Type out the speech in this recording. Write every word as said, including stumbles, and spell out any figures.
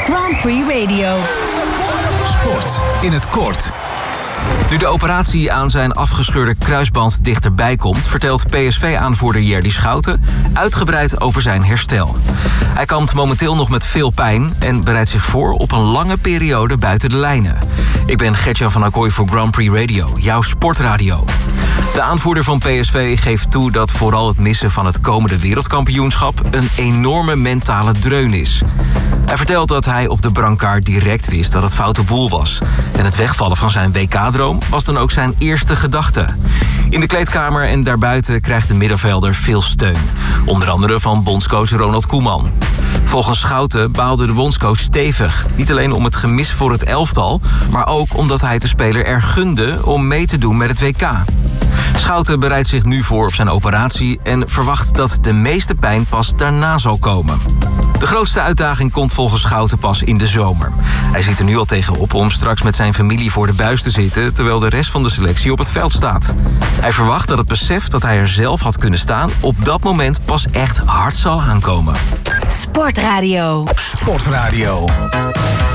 Grand Prix Radio. Sport in het kort. Nu de operatie aan zijn afgescheurde kruisband dichterbij komt, vertelt P S V-aanvoerder Jerdy Schouten uitgebreid over zijn herstel. Hij kampt momenteel nog met veel pijn en bereidt zich voor op een lange periode buiten de lijnen. Ik ben Gertjan van Acquoy voor Grand Prix Radio, jouw sportradio. De aanvoerder van P S V geeft toe dat vooral het missen van het komende wereldkampioenschap een enorme mentale dreun is. Hij vertelt dat hij op de brancard direct wist dat het foute boel was. En het wegvallen van zijn W K-droom was dan ook zijn eerste gedachte. In de kleedkamer en daarbuiten krijgt de middenvelder veel steun. Onder andere van bondscoach Ronald Koeman. Volgens Schouten baalde de bondscoach stevig. Niet alleen om het gemis voor het elftal, maar ook omdat hij de speler er gunde om mee te doen met het W K. Schouten bereidt zich nu voor op zijn operatie en verwacht dat de meeste pijn pas daarna zal komen. De grootste uitdaging komt volgens Schouten pas in de zomer. Hij ziet er nu al tegenop om straks met zijn familie voor de buis te zitten, terwijl de rest van de selectie op het veld staat. Hij verwacht dat het besef dat hij er zelf had kunnen staan op dat moment pas echt hard zal aankomen. Sportradio. Sportradio.